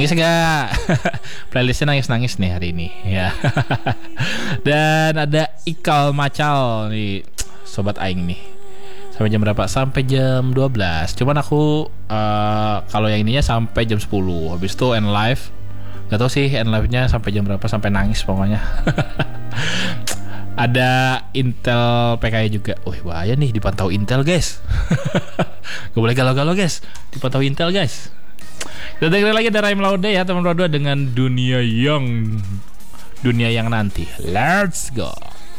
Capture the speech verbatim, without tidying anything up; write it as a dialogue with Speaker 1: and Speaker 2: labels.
Speaker 1: Nangis gak? Playlistnya nangis-nangis nih hari ini ya. Dan ada Ikal Macal nih, sobat aing nih. Sampai jam berapa? Sampai jam dua belas. Cuman aku uh, kalau yang ininya sampai jam sepuluh. Habis itu end live. Gak tau sih end live-nya sampai jam berapa, sampai nangis pokoknya. Ada Intel P K I juga. Wih, bahaya nih dipantau Intel, guys. Gak boleh galau-galau, guys. Dipantau Intel, guys. Kita dengerin lagi ada Raim Laude ya, teman berdua, dengan Dunia Yang Dunia Yang Nanti. Let's go.